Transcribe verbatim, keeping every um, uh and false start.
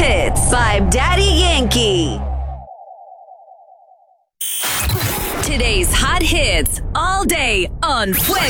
Hits by Daddy Yankee. Today's hot hits all day on Fuego.